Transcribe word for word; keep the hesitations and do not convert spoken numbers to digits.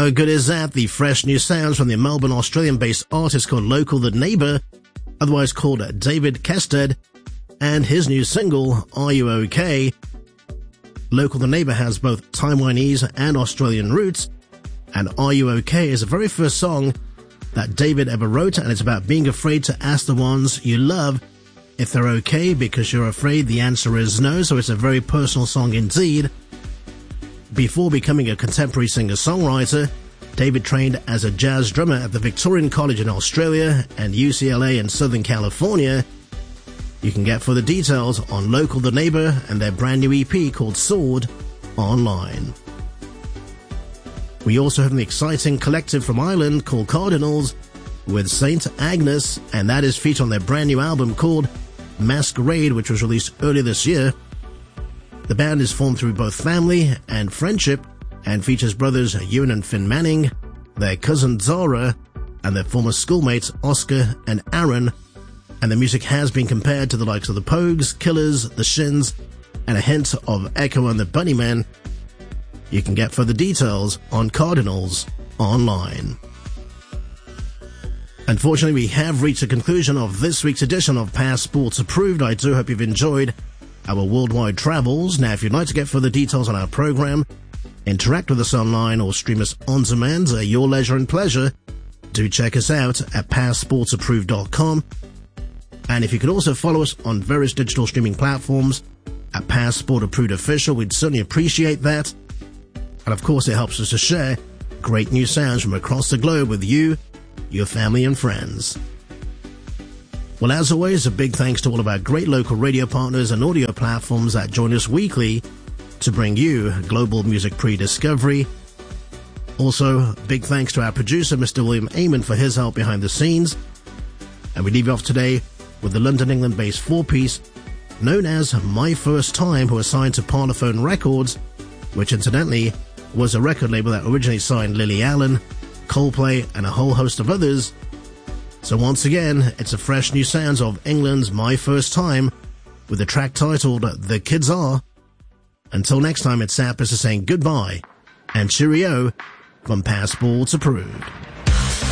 How good is that? The fresh new sounds from the Melbourne, Australian-based artist called Local the Neighbour, otherwise called David Kested, and his new single, Are You OK? Local the Neighbour has both Taiwanese and Australian roots, and Are You OK? Is the very first song that David ever wrote, and it's about being afraid to ask the ones you love if they're okay because you're afraid the answer is no, so it's a very personal song indeed. Before becoming a contemporary singer-songwriter, David trained as a jazz drummer at the Victorian College in Australia and U C L A in Southern California. You can get further details on Local the Neighbour and their brand new E P called Sword online. We also have an exciting collective from Ireland called Cardinals with Saint Agnes, and that is featured on their brand new album called Masquerade, which was released earlier this year. The band is formed through both family and friendship and features brothers Ewan and Finn Manning, their cousin Zara, and their former schoolmates Oscar and Aaron, and the music has been compared to the likes of the Pogues, Killers, the Shins, and a hint of Echo and the Bunnymen. You can get further details on Cardinals online. Unfortunately, we have reached the conclusion of this week's edition of Past Sports Approved. I do hope you've enjoyed our worldwide travels. Now, if you'd like to get further details on our program, interact with us online, or stream us on demand at your leisure and pleasure, do check us out at past sports approved dot com. And if you could also follow us on various digital streaming platforms at Passport Approved Official, we'd certainly appreciate that. And of course, it helps us to share great new sounds from across the globe with you, your family and friends. Well, as always, a big thanks to all of our great local radio partners and audio platforms that join us weekly to bring you global music pre-discovery. Also, big thanks to our producer, Mister William Amon, for his help behind the scenes. And we leave you off today with the London, England-based four-piece known as My First Time, who are signed to Parlophone Records, which incidentally was a record label that originally signed Lily Allen, Coldplay, and a whole host of others. So once again, it's a fresh new sounds of England's My First Time with a track titled The Kids Are. Until next time, it's Sappers saying goodbye and cheerio from Passports Approved.